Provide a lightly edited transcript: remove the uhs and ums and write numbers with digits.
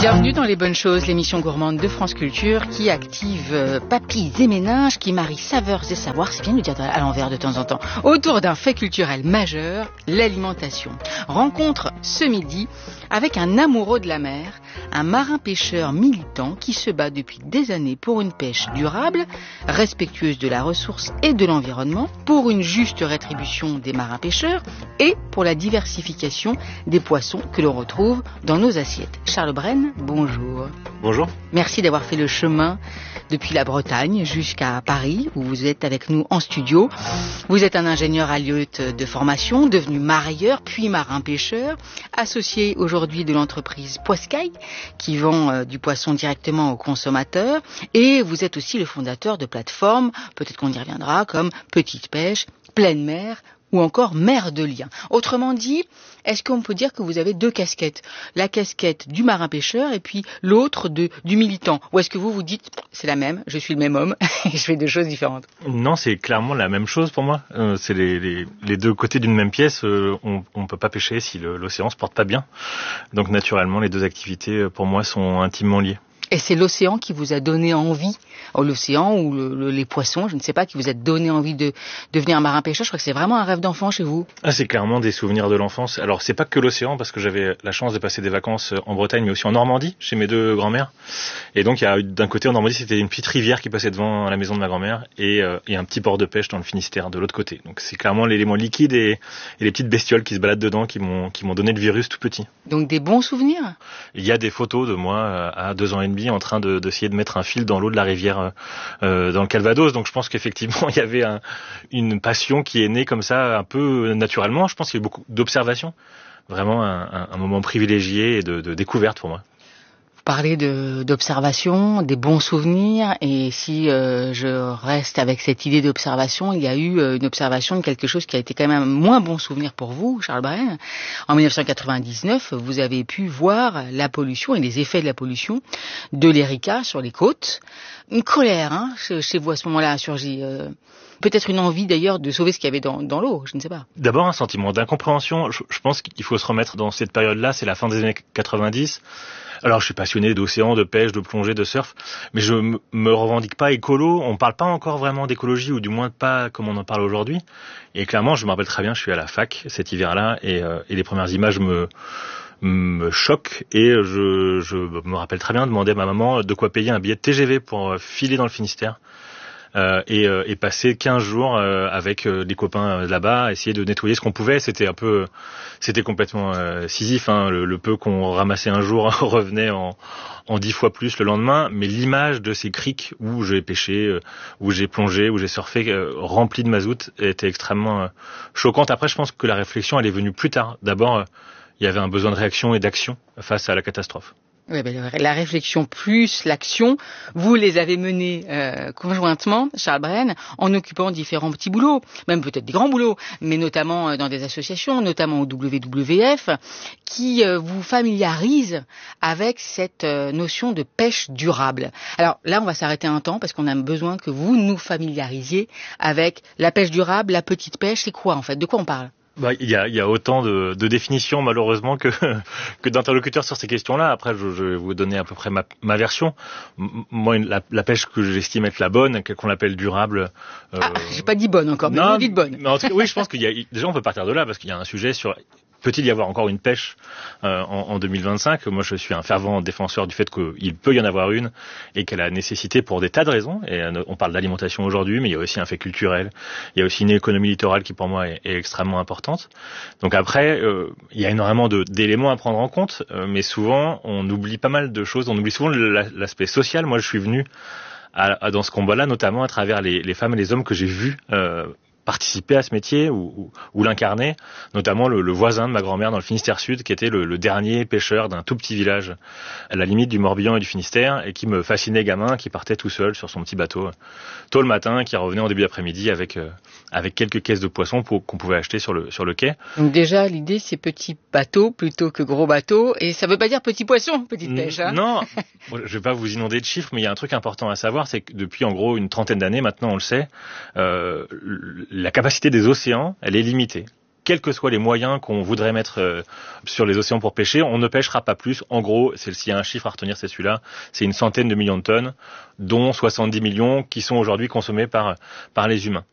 Bienvenue dans Les Bonnes Choses, l'émission gourmande de France Culture qui active papilles et méninges, qui marie saveurs et savoirs, c'est bien de le dire à l'envers de temps en temps, autour d'un fait culturel majeur, l'alimentation. Rencontre ce midi avec un amoureux de la mer, un marin-pêcheur militant qui se bat depuis des années pour une pêche durable, respectueuse de la ressource et de l'environnement, pour une juste rétribution des marins-pêcheurs et pour la diversification des poissons que l'on retrouve dans nos assiettes. Charles Brenne, bonjour. Bonjour. Merci d'avoir fait le chemin depuis la Bretagne jusqu'à Paris, où vous êtes avec nous en studio. Vous êtes un ingénieur aliote de formation, devenu marailleur, puis marin-pêcheur, associé aujourd'hui de l'entreprise Poiscaille, qui vend du poisson directement aux consommateurs. Et vous êtes aussi le fondateur de plateformes, peut-être qu'on y reviendra, comme Petite Pêche, Pleine Mer, ou encore Mer de Liens. Autrement dit, est-ce qu'on peut dire que vous avez deux casquettes? La casquette du marin-pêcheur et puis l'autre du militant. Ou est-ce que vous vous dites, c'est la même, je suis le même homme et je fais deux choses différentes? Non, c'est clairement la même chose pour moi. C'est les deux côtés d'une même pièce. On peut pas pêcher si l'océan se porte pas bien. Donc naturellement, les deux activités pour moi sont intimement liées. Et c'est l'océan qui vous a donné envie, l'océan ou les poissons, je ne sais pas, qui vous a donné envie de devenir un marin-pêcheur. Je crois que c'est vraiment un rêve d'enfant chez vous. Ah, c'est clairement des souvenirs de l'enfance. Alors, c'est pas que l'océan, parce que j'avais la chance de passer des vacances en Bretagne, mais aussi en Normandie, chez mes deux grands-mères. Et donc, il y a d'un côté en Normandie, c'était une petite rivière qui passait devant la maison de ma grand-mère, et un petit port de pêche dans le Finistère, de l'autre côté. Donc, c'est clairement l'élément liquide et les petites bestioles qui se baladent dedans, qui m'ont donné le virus tout petit. Donc, des bons souvenirs? Il y a des photos de moi à 2 ans et demi en train d'essayer de mettre un fil dans l'eau de la rivière dans le Calvados. Donc je pense qu'effectivement il y avait une passion qui est née comme ça un peu naturellement. Je pense qu'il y a eu beaucoup d'observations. Vraiment un moment privilégié et de découverte pour moi. Parler d'observation, des bons souvenirs, et si je reste avec cette idée d'observation, il y a eu une observation de quelque chose qui a été quand même un moins bon souvenir pour vous, Charles Brenne. En 1999, vous avez pu voir la pollution et les effets de la pollution de l'Erika sur les côtes. Une colère chez vous à ce moment-là a surgi. Peut-être une envie d'ailleurs de sauver ce qu'il y avait dans l'eau, je ne sais pas. D'abord un sentiment d'incompréhension. Je pense qu'il faut se remettre dans cette période-là, c'est la fin des années 90. Alors je suis passionné d'océan, de pêche, de plongée, de surf, mais je me revendique pas écolo. On parle pas encore vraiment d'écologie, ou du moins pas comme on en parle aujourd'hui. Et clairement, je me rappelle très bien, je suis à la fac cet hiver-là, et les premières images me choquent, et je me rappelle très bien demander à ma maman de quoi payer un billet de TGV pour filer dans le Finistère. Et passer 15 jours avec les copains là-bas, essayer de nettoyer ce qu'on pouvait. C'était complètement Sisyphe, le peu qu'on ramassait un jour revenait en 10 fois plus le lendemain. Mais l'image de ces criques où j'ai pêché, où j'ai plongé, où j'ai surfé, rempli de mazout, était extrêmement choquante. Après, je pense que la réflexion, elle est venue plus tard. D'abord, il y avait un besoin de réaction et d'action face à la catastrophe. Oui, la réflexion plus l'action, vous les avez menées conjointement, Charles Brenne, en occupant différents petits boulots, même peut-être des grands boulots, mais notamment dans des associations, notamment au WWF, qui vous familiarisent avec cette notion de pêche durable. Alors là, on va s'arrêter un temps parce qu'on a besoin que vous nous familiarisiez avec la pêche durable, la petite pêche. C'est quoi en fait? De quoi on parle? Il y a autant de définitions malheureusement que d'interlocuteurs sur ces questions-là. Après, je vais vous donner à peu près ma version. Moi, la pêche que j'estime être la bonne, qu'on l'appelle durable. J'ai pas dit bonne encore, mais vous dites bonne. Mais en tout cas, oui, je pense déjà on peut partir de là parce qu'il y a un sujet sur. Peut-il y avoir encore une pêche en 2025? Moi, je suis un fervent défenseur du fait qu'il peut y en avoir une et qu'elle a nécessité pour des tas de raisons. Et on parle d'alimentation aujourd'hui, mais il y a aussi un fait culturel. Il y a aussi une économie littorale qui, pour moi, est extrêmement importante. Donc après, il y a énormément d'éléments à prendre en compte, mais souvent, on oublie pas mal de choses. On oublie souvent l'aspect social. Moi, je suis venu dans ce combat-là, notamment à travers les femmes et les hommes que j'ai vus participer à ce métier ou l'incarner, notamment le voisin de ma grand-mère dans le Finistère Sud, qui était le dernier pêcheur d'un tout petit village à la limite du Morbihan et du Finistère, et qui me fascinait gamin, qui partait tout seul sur son petit bateau tôt le matin, qui revenait en début d'après-midi avec quelques caisses de poissons qu'on pouvait acheter sur le quai. Donc déjà, l'idée, c'est petit bateau plutôt que gros bateau, et ça veut pas dire petit poisson, petite pêche. Non, je vais pas vous inonder de chiffres, mais il y a un truc important à savoir, c'est que depuis en gros une trentaine d'années, maintenant on le sait, la capacité des océans, elle est limitée. quels que soient les moyens qu'on voudrait mettre sur les océans pour pêcher, on ne pêchera pas plus. En gros, s'il y a un chiffre à retenir, c'est celui-là, c'est une centaine de millions de tonnes, dont 70 millions qui sont aujourd'hui consommés par les humains.